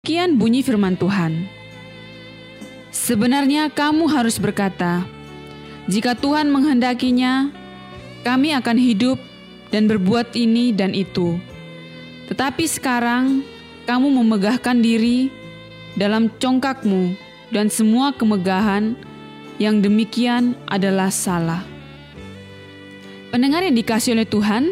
Demikian bunyi firman Tuhan. Sebenarnya kamu harus berkata, jika Tuhan menghendakinya, kami akan hidup dan berbuat ini dan itu. Tetapi sekarang kamu memegahkan diri dalam congkakmu, dan semua kemegahan yang demikian adalah salah. Pendengar yang dikasihi oleh Tuhan,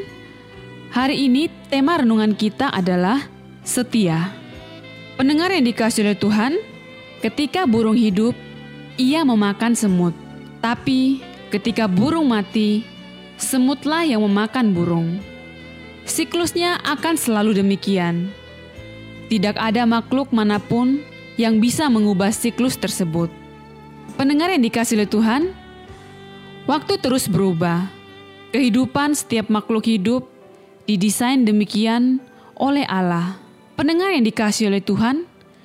hari ini tema renungan kita adalah setia. Pendengar yang dikasihi oleh Tuhan, ketika burung hidup, ia memakan semut. Tapi ketika burung mati, semutlah yang memakan burung. Siklusnya akan selalu demikian. Tidak ada makhluk manapun yang bisa mengubah siklus tersebut. Pendengar yang dikasihi oleh Tuhan, waktu terus berubah. Kehidupan setiap makhluk hidup didesain demikian oleh Allah. Pendengar yang dikasihi oleh Tuhan,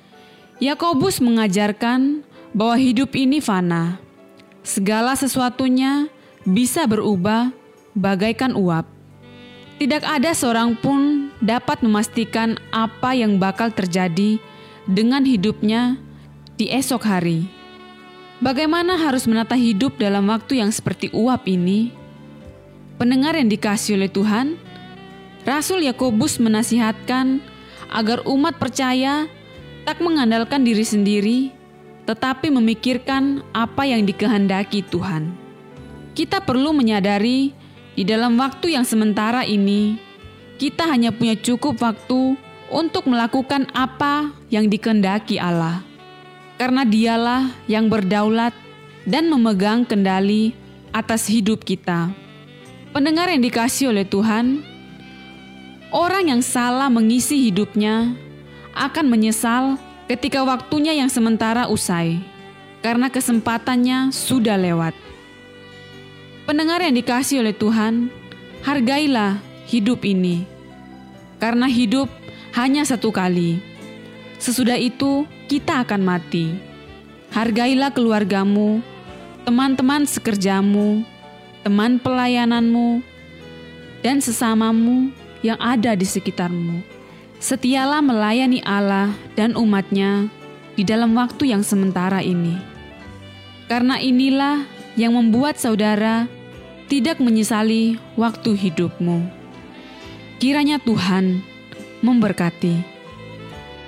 Yakobus mengajarkan bahwa hidup ini fana. Segala sesuatunya bisa berubah bagaikan uap. Tidak ada seorang pun dapat memastikan apa yang bakal terjadi dengan hidupnya di esok hari. Bagaimana harus menata hidup dalam waktu yang seperti uap ini? Pendengar yang dikasihi oleh Tuhan, Rasul Yakobus menasihatkan agar umat percaya tak mengandalkan diri sendiri, tetapi memikirkan apa yang dikehendaki Tuhan. Kita perlu menyadari di dalam waktu yang sementara ini, kita hanya punya cukup waktu untuk melakukan apa yang dikehendaki Allah. Karena Dialah yang berdaulat dan memegang kendali atas hidup kita. Pendengar yang dikasihi oleh Tuhan, orang yang salah mengisi hidupnya akan menyesal ketika waktunya yang sementara usai, karena kesempatannya sudah lewat. Pendengar yang dikasihi oleh Tuhan, hargailah hidup ini, karena hidup hanya satu kali. Sesudah itu kita akan mati. Hargailah keluargamu, teman-teman sekerjamu, teman pelayananmu, dan sesamamu yang ada di sekitarmu. Setialah melayani Allah dan umat-Nya di dalam waktu yang sementara ini. Karena inilah yang membuat saudara tidak menyesali waktu hidupmu. Kiranya Tuhan memberkati.